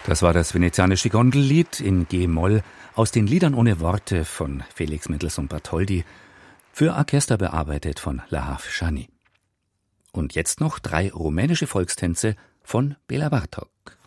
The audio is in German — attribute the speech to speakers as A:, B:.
A: Das war das venezianische Gondellied in G-Moll aus den Liedern ohne Worte von Felix Mendelssohn Bartholdy, für Orchester bearbeitet von Lahav Shani. Und jetzt noch 3 rumänische Volkstänze von Bela Bartok.